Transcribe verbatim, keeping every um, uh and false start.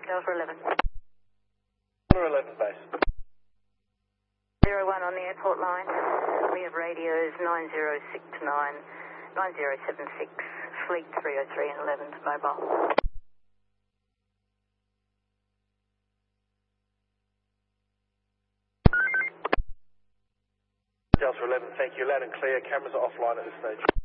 Delta eleven. Delta eleven base. Zero one on the airport line. We have radios nine zero six nine, nine zero seven six, Fleet three oh three and eleven to mobile. Delta eleven, thank you. Loud and clear. Cameras are offline at this stage.